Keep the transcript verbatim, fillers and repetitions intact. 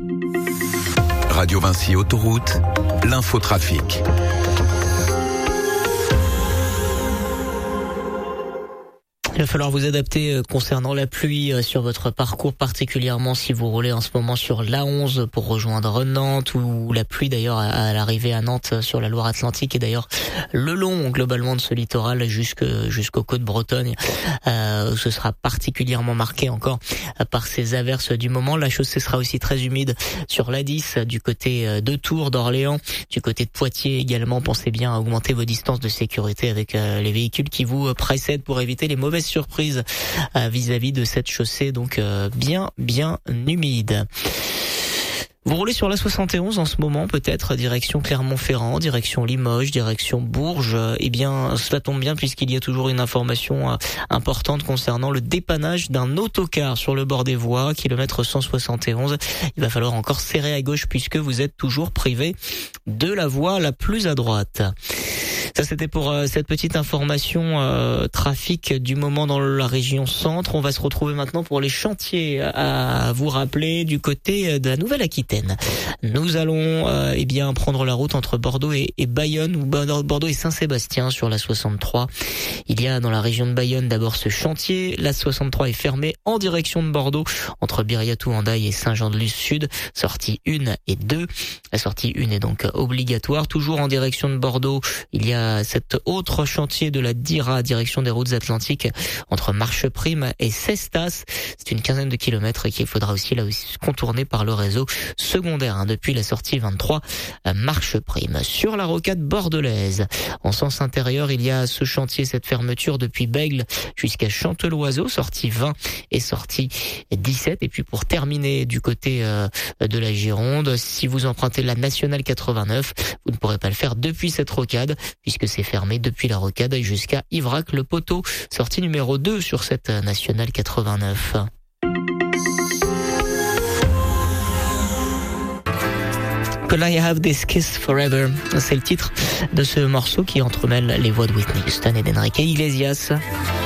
Radio Vinci Autoroute, l'infotrafic. Il va falloir vous adapter concernant la pluie sur votre parcours, particulièrement si vous roulez en ce moment sur l'A onze pour rejoindre Nantes, ou la pluie d'ailleurs à l'arrivée à Nantes sur la Loire-Atlantique, et d'ailleurs le long globalement de ce littoral jusque, jusqu'aux côtes bretonnes. Euh, ce sera particulièrement marqué encore par ces averses du moment. La chaussée sera aussi très humide sur l'A dix du côté de Tours, d'Orléans, du côté de Poitiers également. Pensez bien à augmenter vos distances de sécurité avec les véhicules qui vous précèdent pour éviter les mauvaises surprises vis-à-vis de cette chaussée donc bien bien humide. Vous roulez sur la soixante et onze en ce moment, peut-être direction Clermont-Ferrand, direction Limoges, direction Bourges. Eh bien, cela tombe bien puisqu'il y a toujours une information importante concernant le dépannage d'un autocar sur le bord des voies, kilomètre cent soixante et onze. Il va falloir encore serrer à gauche puisque vous êtes toujours privé de la voie la plus à droite. Ça, c'était pour euh, cette petite information euh, trafic du moment dans la région centre. On va se retrouver maintenant pour les chantiers à vous rappeler du côté de la Nouvelle-Aquitaine. Nous allons euh, eh bien prendre la route entre Bordeaux et, et Bayonne, ou Bordeaux et Saint-Sébastien sur la soixante-trois. Il y a dans la région de Bayonne d'abord ce chantier. La soixante-trois est fermée en direction de Bordeaux entre Biriatou-Andaille et Saint-Jean-de-Luz-Sud. Sortie un et deux. La sortie un est donc obligatoire. Toujours en direction de Bordeaux, il y a cet autre chantier de la D I R A, direction des routes atlantiques, entre Marcheprime et Cestas. C'est une quinzaine de kilomètres et qu'il faudra aussi là aussi contourner par le réseau secondaire hein, depuis la sortie vingt-trois à Marcheprime. Sur la rocade bordelaise, en sens intérieur, il y a ce chantier, cette fermeture depuis Bègles jusqu'à Chanteloiseau, sortie vingt et sortie dix-sept. Et puis pour terminer du côté euh, de la Gironde, si vous empruntez la nationale quatre-vingt-neuf, vous ne pourrez pas le faire depuis cette rocade puisque c'est fermé depuis la rocade jusqu'à Ivrac-le-Poteau, sortie numéro deux sur cette nationale quatre-vingt-neuf. Could I Have This Kiss Forever? C'est le titre de ce morceau qui entremêle les voix de Whitney Houston et d'Enrique Iglesias.